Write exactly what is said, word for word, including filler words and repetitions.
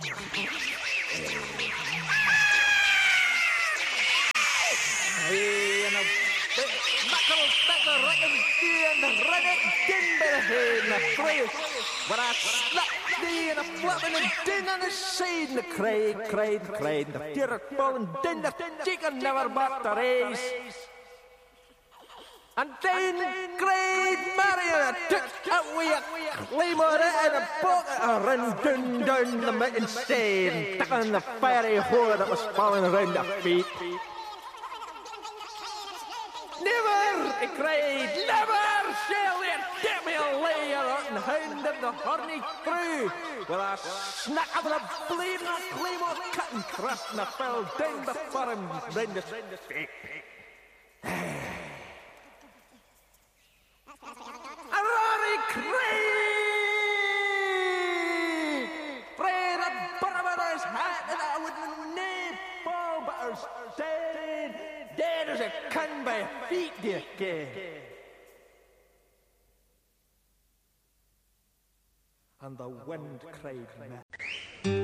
Hey, and a big knuckle back the reckon and the redneck din by the head and the three. But I slapped thee and a flapping and din on the side and the cray, cray, cray, and the fear ball and din the chicken never bought the race. And then great Marion took away a claymore and a bucket and ran down, down the mountain stain, stuck on the fiery whore that was falling around their feet. Never, he cried, never shall the devil lay a rotten hound of the horny crew. With a snack of the bleeding claymore cut and crushed and fell down before him round his feet. A roaring cry! Pray that Barbados hat and I would name Paul Butters dead, dead as a can by feet, dear kid. And the wind cried,